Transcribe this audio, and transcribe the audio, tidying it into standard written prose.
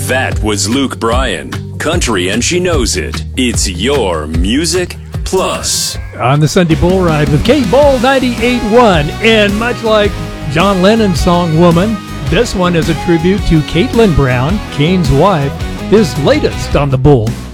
That was Luke Bryan. Country and she knows it. It's your Music Plus. On the Sunday Bull Ride with K-Bull 98.1. And much like John Lennon's song Woman, this one is a tribute to Caitlin Brown, Kane's wife, his latest on the Bull.